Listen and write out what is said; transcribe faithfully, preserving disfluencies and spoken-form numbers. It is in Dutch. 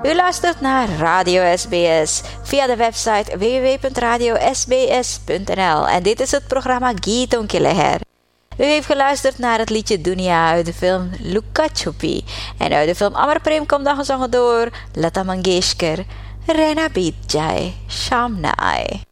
U luistert naar Radio S B S via de website w w w punt radio s b s punt n l en dit is het programma Geetong Ke Leher. U heeft geluisterd naar het liedje Dunia uit de film Luka Chupi en uit de film Amar Prem komt dan gezongen door Lata Mangeshkar, Rena Beat Jai, Sham Naai.